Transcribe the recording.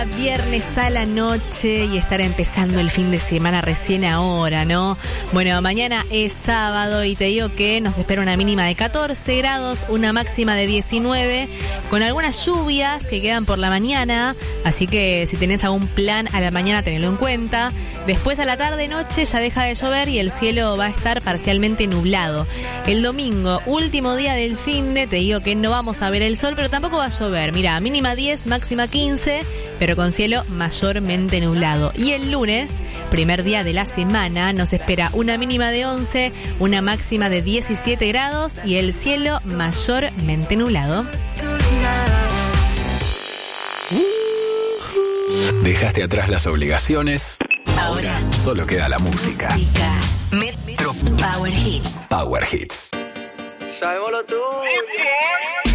Viernes a la noche y estar empezando el fin de semana recién ahora, ¿no? Bueno, mañana es sábado y te digo que nos espera una mínima de 14 grados, una máxima de 19, con algunas lluvias que quedan por la mañana, así que si tenés algún plan a la mañana, tenelo en cuenta. Después a la tarde-noche ya deja de llover y el cielo va a estar parcialmente nublado. El domingo, último día del finde, te digo que no vamos a ver el sol, pero tampoco va a llover. Mirá, mínima 10, máxima 15, pero con cielo mayormente nublado. Y el lunes, primer día de la semana, nos espera una mínima de 11, una máxima de 17 grados y el cielo mayormente nublado. Dejaste atrás las obligaciones. Ahora solo queda la música. Metro Power Hits. Power Hits. Sabemos lo tuyo.